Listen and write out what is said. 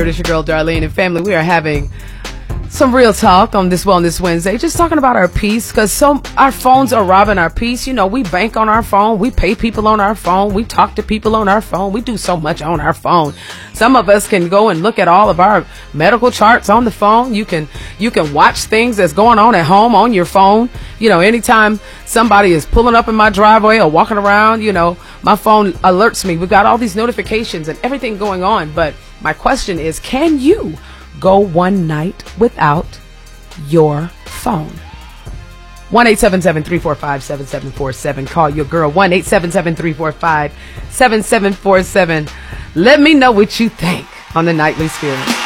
It's your girl Darlene and family. We are having some real talk on this Wellness Wednesday, just talking about our peace, because our phones are robbing our peace. You know, we bank on our phone, we pay people on our phone, we talk to people on our phone, we do so much on our phone. Some of us can go and look at all of our medical charts on the phone. You can watch things that's going on at home on your phone. You know, anytime somebody is pulling up in my driveway or walking around, you know, my phone alerts me. We've got all these notifications and everything going on. But my question is, can you go one night without your phone? 1-877-345-7747. Call your girl. 1-877-345-7747. Let me know what you think on the Nightly Spirit.